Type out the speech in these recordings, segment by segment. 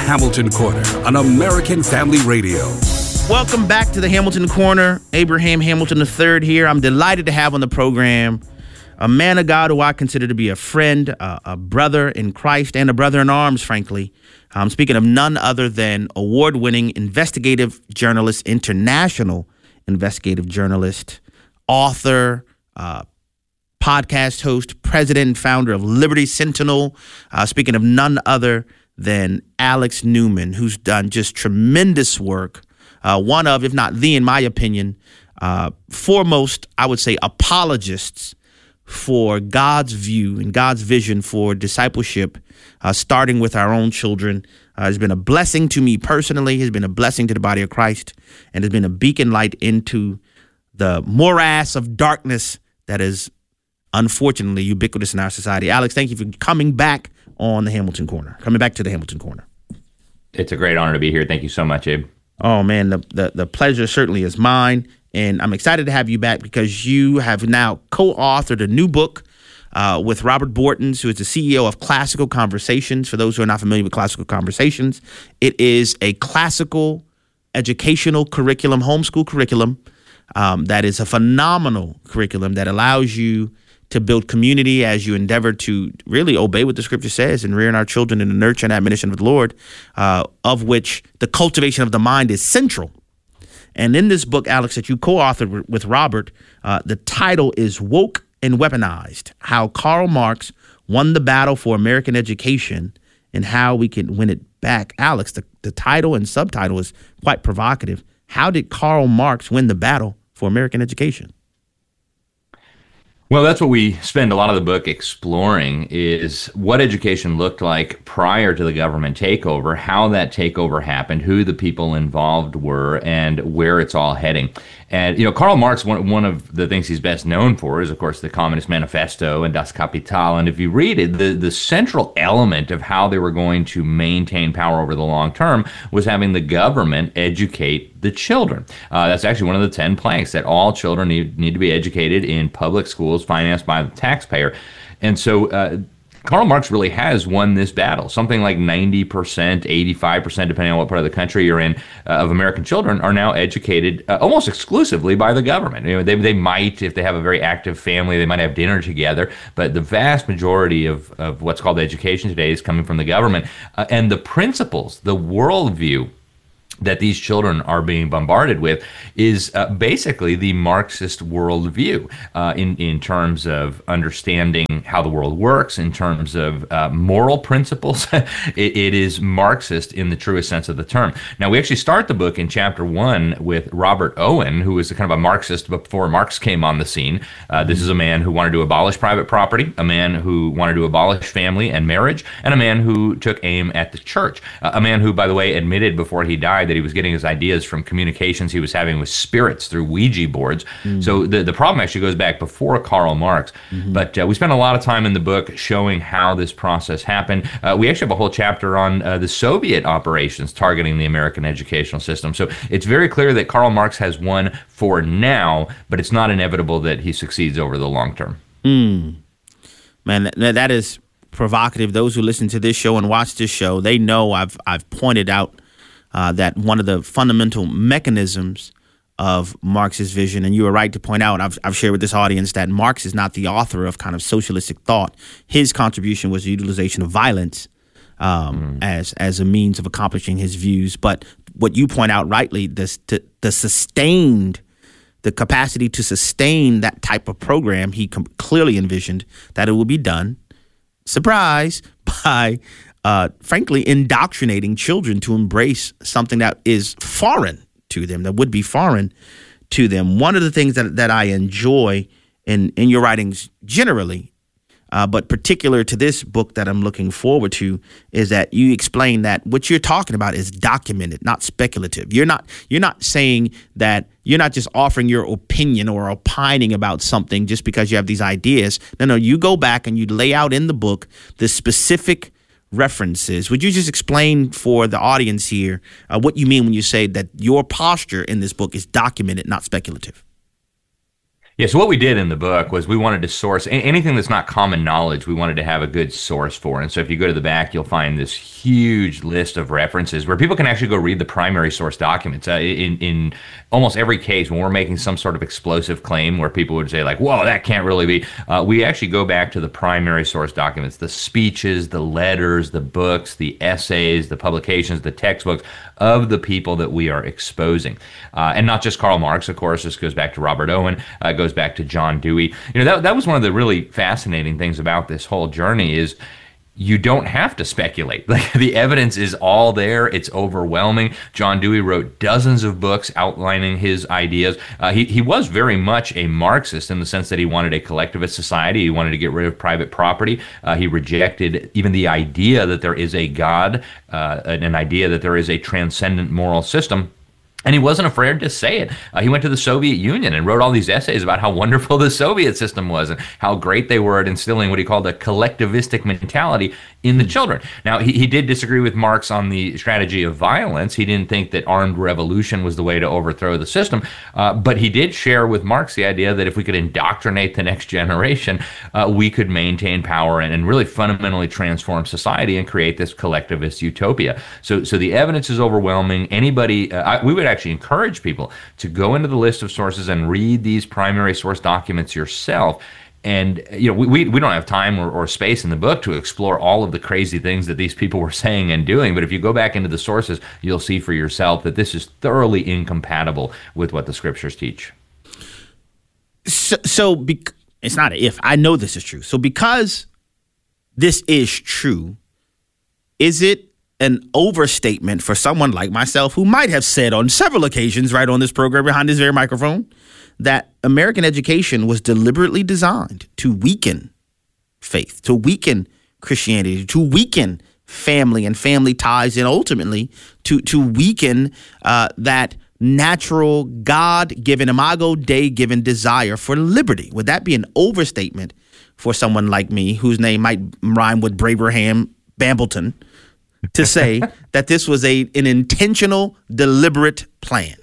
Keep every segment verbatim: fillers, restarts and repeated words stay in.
Hamilton Corner on American Family Radio. Welcome back to the Hamilton Corner. Abraham Hamilton the third here. I'm delighted to have on the program a man of God who I consider to be a friend, a, a brother in Christ, and a brother in arms, frankly. I'm speaking of none other than award-winning investigative journalist, international investigative journalist, author, uh, podcast host, president and founder of Liberty Sentinel. Uh, speaking of none other than Alex Newman, who's done just tremendous work. Uh, one of, if not the, in my opinion, uh, foremost, I would say, apologists for God's view and God's vision for discipleship, uh, starting with our own children. Uh, has been a blessing to me personally, has been a blessing to the body of Christ, and has been a beacon light into the morass of darkness that is unfortunately ubiquitous in our society. Alex, thank you for coming back on the Hamilton Corner, coming back to the Hamilton Corner. It's a great honor to be here. Thank you so much, Abe. Oh, man, the, the, the pleasure certainly is mine. And I'm excited to have you back because you have now co-authored a new book uh, with Robert Bortons, who is the C E O of Classical Conversations. For those who are not familiar with Classical Conversations, it is a classical educational curriculum, homeschool curriculum, um, that is a phenomenal curriculum that allows you to build community as you endeavor to really obey what the scripture says and rearing our children in the nurture and admonition of the Lord, uh, of which the cultivation of the mind is central. And in this book, Alex, that you co-authored with Robert, uh, the title is Woke and Weaponized: How Karl Marx Won the Battle for American Education and How We Can Win It Back. Alex, the, the title and subtitle is quite provocative. How did Karl Marx win the battle for American education? Well, that's what we spend a lot of the book exploring, is what education looked like prior to the government takeover, how that takeover happened, who the people involved were, and where it's all heading. And, you know, Karl Marx, one, one of the things he's best known for is, of course, the Communist Manifesto and Das Kapital. And if you read it, the, the central element of how they were going to maintain power over the long term was having the government educate the children. Uh, that's actually one of the ten planks, that all children need, need to be educated in public schools financed by the taxpayer. And so uh, Karl Marx really has won this battle. Something like ninety percent, eighty-five percent, depending on what part of the country you're in, uh, of American children are now educated uh, almost exclusively by the government. You know, they, they might, if they have a very active family, they might have dinner together, but the vast majority of, of what's called education today is coming from the government. Uh, and the principles, the worldview that these children are being bombarded with is uh, basically the Marxist worldview uh, in, in terms of understanding how the world works, in terms of uh, moral principles. it, it is Marxist in the truest sense of the term. Now, we actually start the book in chapter one with Robert Owen, who was a kind of a Marxist before Marx came on the scene. Uh, this is a man who wanted to abolish private property, a man who wanted to abolish family and marriage, and a man who took aim at the church. Uh, a man who, by the way, admitted before he died that he was getting his ideas from communications he was having with spirits through Ouija boards. Mm-hmm. So the, the problem actually goes back before Karl Marx. Mm-hmm. But uh, we spent a lot of time in the book showing how this process happened. Uh, we actually have a whole chapter on uh, the Soviet operations targeting the American educational system. So it's very clear that Karl Marx has won for now, but it's not inevitable that he succeeds over the long term. Mm. Man, that, that is provocative. Those who listen to this show and watch this show, they know I've I've pointed out Uh, that one of the fundamental mechanisms of Marx's vision, and you were right to point out, I've, I've shared with this audience that Marx is not the author of kind of socialistic thought. His contribution was the utilization of violence um, mm. as as a means of accomplishing his views. But what you point out rightly, this, the, the sustained, the capacity to sustain that type of program, he com- clearly envisioned that it will be done, surprise, by Uh, frankly, indoctrinating children to embrace something that is foreign to them, that would be foreign to them. One of the things that, that I enjoy in, in your writings generally, uh, but particular to this book that I'm looking forward to, is that you explain that what you're talking about is documented, not speculative. You're not you're not saying that you're not just offering your opinion or opining about something just because you have these ideas. No, no, you go back and you lay out in the book the specific references. Would you just explain for the audience here uh, what you mean when you say that your posture in this book is documented, not speculative? Yeah, so what we did in the book was we wanted to source anything that's not common knowledge. We wanted to have a good source for. And so if you go to the back, you'll find this huge list of references where people can actually go read the primary source documents. Uh, in, in almost every case, when we're making some sort of explosive claim where people would say like, whoa, that can't really be, uh, we actually go back to the primary source documents, the speeches, the letters, the books, the essays, the publications, the textbooks of the people that we are exposing. Uh, and not just Karl Marx, of course. This goes back to Robert Owen, uh, goes back to John Dewey. You know, that, that was one of the really fascinating things about this whole journey is you don't have to speculate. Like, the evidence is all there. It's overwhelming. John Dewey wrote dozens of books outlining his ideas. Uh, he, he was very much a Marxist in the sense that he wanted a collectivist society. He wanted to get rid of private property. Uh, he rejected even the idea that there is a God, uh, an idea that there is a transcendent moral system. And he wasn't afraid to say it. Uh, he went to the Soviet Union and wrote all these essays about how wonderful the Soviet system was and how great they were at instilling what he called a collectivistic mentality in the children. Now, he, he did disagree with Marx on the strategy of violence. He didn't think that armed revolution was the way to overthrow the system. Uh, but he did share with Marx the idea that if we could indoctrinate the next generation, uh, we could maintain power and, and really fundamentally transform society and create this collectivist utopia. So, so the evidence is overwhelming. Anybody, uh, I, we would actually encourage people to go into the list of sources and read these primary source documents yourself. And, you know, we, we, we don't have time or, or space in the book to explore all of the crazy things that these people were saying and doing. But if you go back into the sources, you'll see for yourself that this is thoroughly incompatible with what the scriptures teach. So, so bec- it's not a if. I know this is true. So because this is true, is it an overstatement for someone like myself who might have said on several occasions right on this program behind this very microphone that American education was deliberately designed to weaken faith, to weaken Christianity, to weaken family and family ties, and ultimately to, to weaken uh, that natural God-given, Imago Dei-given desire for liberty? Would that be an overstatement for someone like me, whose name might rhyme with Braverham Bambleton, to say that this was a an intentional, deliberate plan?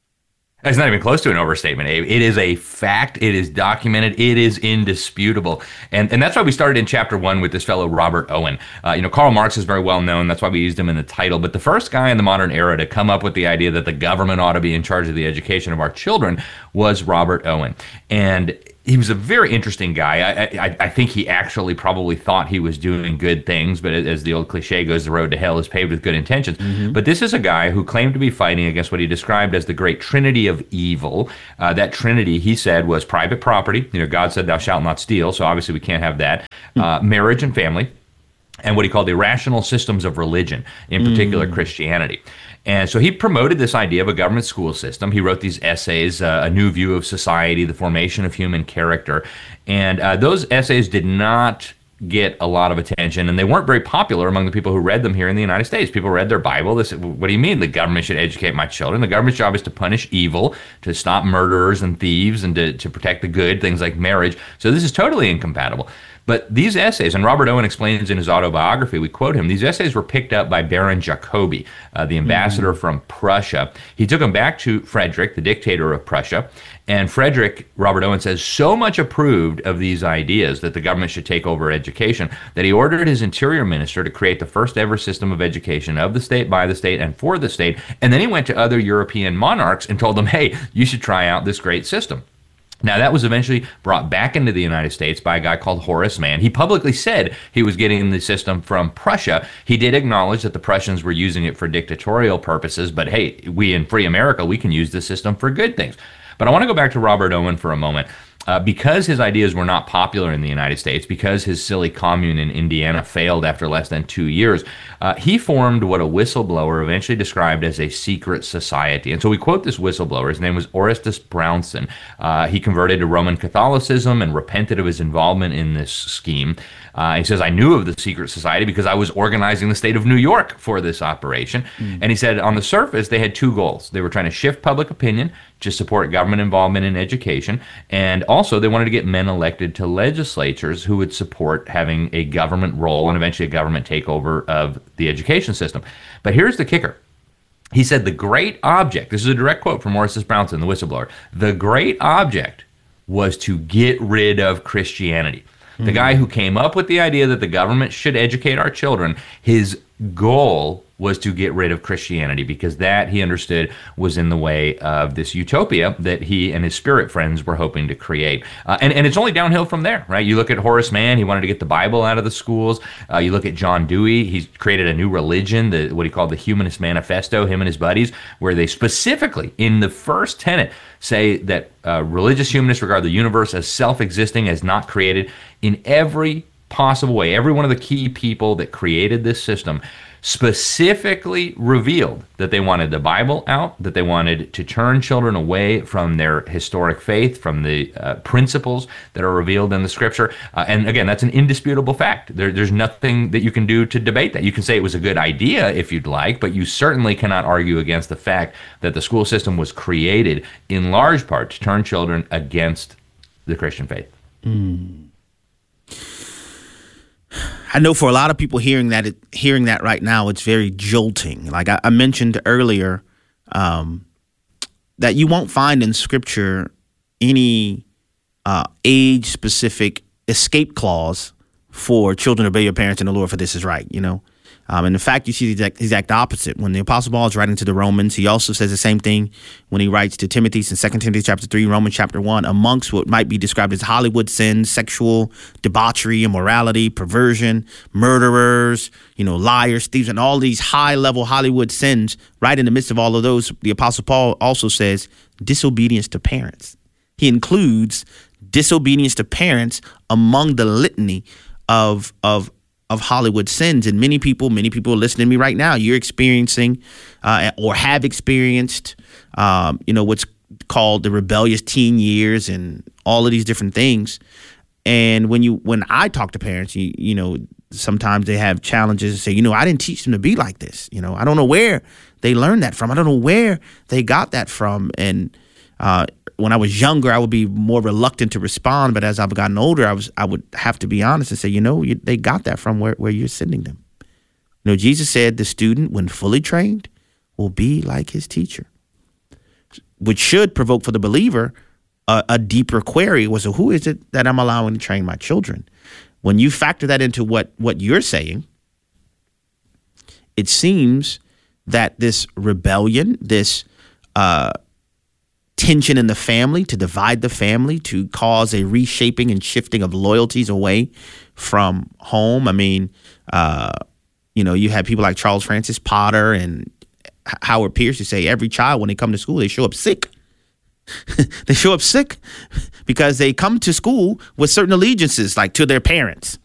It's not even close to an overstatement, Abe. It is a fact. It is documented. It is indisputable. And and that's why we started in chapter one with this fellow, Robert Owen. Uh, you know, Karl Marx is very well known. That's why we used him in the title. But the first guy in the modern era to come up with the idea that the government ought to be in charge of the education of our children was Robert Owen. And he was a very interesting guy. I, I I think he actually probably thought he was doing good things, but as the old cliche goes, the road to hell is paved with good intentions. Mm-hmm. But this is a guy who claimed to be fighting against what he described as the great trinity of evil. Uh, that trinity, he said, was private property. You know, God said, "Thou shalt not steal," so obviously we can't have that. Uh, marriage and family, and what he called the irrational systems of religion, in particular mm. Christianity. And so he promoted this idea of a government school system. He wrote these essays, uh, A New View of Society, The Formation of Human Character. And uh, those essays did not get a lot of attention, and they weren't very popular among the people who read them here in the United States. People read their Bible. They said, what do you mean the government should educate my children? The government's job is to punish evil, to stop murderers and thieves, and to, to protect the good, things like marriage. So this is totally incompatible. But these essays, and Robert Owen explains in his autobiography, we quote him, these essays were picked up by Baron Jacobi, uh, the ambassador mm-hmm. from Prussia. He took them back to Frederick, the dictator of Prussia, and Frederick, Robert Owen says, so much approved of these ideas that the government should take over education that he ordered his interior minister to create the first ever system of education of the state, by the state, and for the state. And then he went to other European monarchs and told them, hey, you should try out this great system. Now, that was eventually brought back into the United States by a guy called Horace Mann. He publicly said he was getting the system from Prussia. He did acknowledge that the Prussians were using it for dictatorial purposes, but hey, we in free America, we can use this system for good things. But I want to go back to Robert Owen for a moment. Uh, because his ideas were not popular in the United States, because his silly commune in Indiana failed after less than two years, uh, he formed what a whistleblower eventually described as a secret society. And so we quote this whistleblower. His name was Orestes Brownson. Uh, he converted to Roman Catholicism and repented of his involvement in this scheme. Uh, he says, I knew of the secret society because I was organizing the state of New York for this operation. Mm. And he said on the surface, they had two goals. They were trying to shift public opinion to support government involvement in education, and also they wanted to get men elected to legislatures who would support having a government role and eventually a government takeover of the education system. But here's the kicker. He said the great object, this is a direct quote from Orestes Brownson, the whistleblower, the great object was to get rid of Christianity. The mm. guy who came up with the idea that the government should educate our children, his goal was to get rid of Christianity, because that, he understood, was in the way of this utopia that he and his spirit friends were hoping to create. Uh, and, and it's only downhill from there, right? You look at Horace Mann, he wanted to get the Bible out of the schools. Uh, you look at John Dewey, he's created a new religion, the, what he called the Humanist Manifesto, him and his buddies, where they specifically, in the first tenet, say that uh, religious humanists regard the universe as self-existing, as not created in every possible way. Every one of the key people that created this system specifically revealed that they wanted the Bible out, that they wanted to turn children away from their historic faith, from the uh, principles that are revealed in the Scripture. Uh, and again, that's an indisputable fact. There, there's nothing that you can do to debate that. You can say it was a good idea if you'd like, but you certainly cannot argue against the fact that the school system was created in large part to turn children against the Christian faith. Mm. I know for a lot of people hearing that, it, hearing that right now, it's very jolting. Like I, I mentioned earlier, um, that you won't find in Scripture any uh, age-specific escape clause for children to obey your parents and the Lord, for this is right, you know. Um, and in fact, you see the exact, exact opposite. When the Apostle Paul is writing to the Romans, he also says the same thing when he writes to Timothy in Second Timothy chapter three, Romans chapter one, amongst what might be described as Hollywood sins, sexual debauchery, immorality, perversion, murderers, you know, liars, thieves, and all these high-level Hollywood sins. Right in the midst of all of those, the Apostle Paul also says disobedience to parents. He includes disobedience to parents among the litany of of of Hollywood sins. And many people, many people listening to me right now, you're experiencing uh, or have experienced, um, you know, what's called the rebellious teen years and all of these different things. And when you, when I talk to parents, you, you know, sometimes they have challenges and say, you know, I didn't teach them to be like this. You know, I don't know where they learned that from. I don't know where they got that from. And uh, when I was younger, I would be more reluctant to respond. But as I've gotten older, I was I would have to be honest and say, you know, you, they got that from where, where you're sending them. You know, Jesus said the student, when fully trained, will be like his teacher, which should provoke for the believer a, a deeper query. Was, so who is it that I'm allowing to train my children? When you factor that into what, what you're saying, it seems that this rebellion, this uh tension in the family, to divide the family, to cause a reshaping and shifting of loyalties away from home. I mean, uh, you know, you have people like Charles Francis Potter and Howard Pierce who say every child, when they come to school, they show up sick. They show up sick because they come to school with certain allegiances, like to their parents.